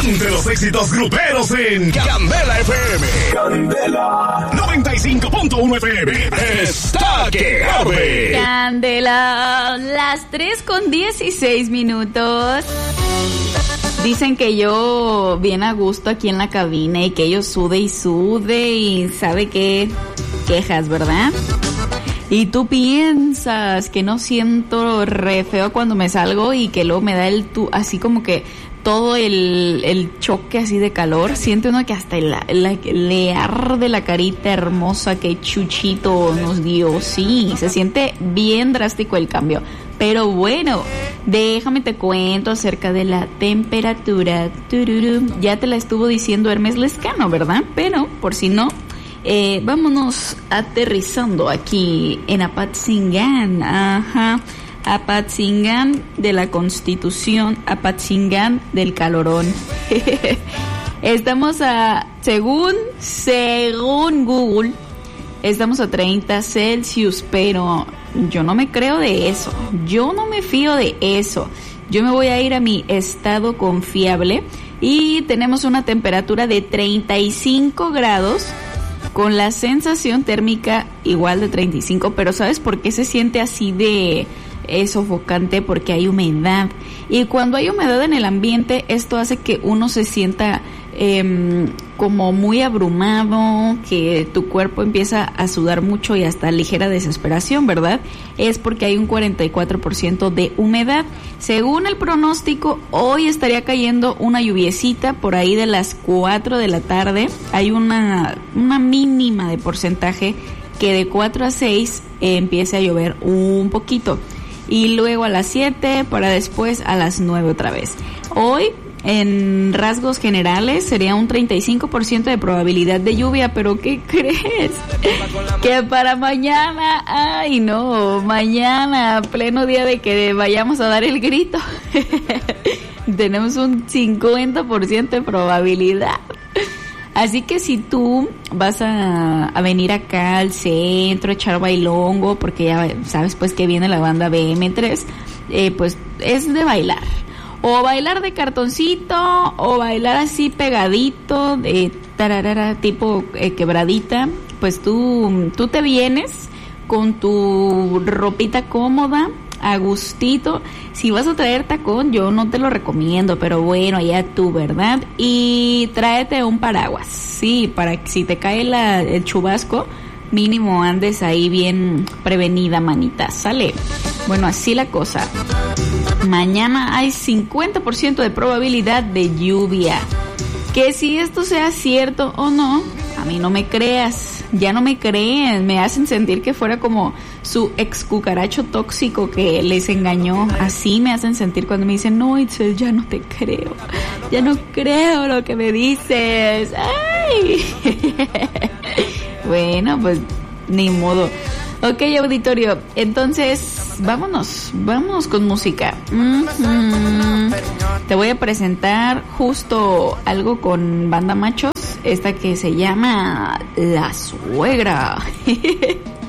Ponte los éxitos gruperos en Candela FM. Candela 95.1 FM. Está que arde. Candela, las 3:16. Dicen que yo bien a gusto aquí en la cabina y que yo sude y sabe qué quejas, ¿verdad? Y tú piensas que no siento re feo cuando me salgo y que luego me da así como que todo el choque así de calor. Siente uno que hasta le arde la carita hermosa que Chuchito nos dio. Sí, se siente bien drástico el cambio. Pero bueno, déjame te cuento acerca de la temperatura. Ya te la estuvo diciendo Hermes Lescano, ¿verdad? Pero por si no, vámonos aterrizando aquí en Apatzingán. Ajá. Apatzingán de la Constitución, Apatzingán del calorón. Estamos según Google, estamos a 30 Celsius, pero yo no me creo de eso, yo no me fío de eso. Yo me voy a ir a mi estado confiable y tenemos una temperatura de 35 grados con la sensación térmica igual de 35, pero ¿sabes por qué se siente así de sofocante? Porque hay humedad, y cuando hay humedad en el ambiente esto hace que uno se sienta como muy abrumado, que tu cuerpo empieza a sudar mucho y hasta ligera desesperación, ¿verdad? Es porque hay un 44% de humedad. Según el pronóstico, hoy estaría cayendo una lluviecita por ahí de las 4 de la tarde. Hay una mínima de porcentaje que de 4 a 6 empiece a llover un poquito. Y luego a las 7 para después a las 9 otra vez. Hoy, en rasgos generales, sería un 35% de probabilidad de lluvia, pero ¿qué crees? Que para mañana, ay no, mañana, pleno día de que vayamos a dar el grito, tenemos un 50% de probabilidad. Así que si tú vas a venir acá al centro a echar bailongo, porque ya sabes pues que viene la banda BM3, pues es de bailar. O bailar de cartoncito, o bailar así pegadito, de tararara, tipo quebradita. Pues tú te vienes con tu ropita cómoda, a gustito. Si vas a traer tacón, yo no te lo recomiendo, pero bueno, allá tú, ¿verdad? Y tráete un paraguas, sí, para que si te cae el chubasco, mínimo andes ahí bien prevenida, manita, ¿sale? Bueno, así la cosa. Mañana hay 50% de probabilidad de lluvia. Que si esto sea cierto o no, a mí no me creas, ya no me creen, me hacen sentir que fuera como su ex cucaracho tóxico que les engañó. Así me hacen sentir cuando me dicen, no, Itzel, ya no te creo, ya no creo lo que me dices. ¡Ay! Bueno, pues ni modo. Ok, auditorio, entonces vámonos con música. Te voy a presentar justo algo con Banda Machos, esta que se llama La Suegra.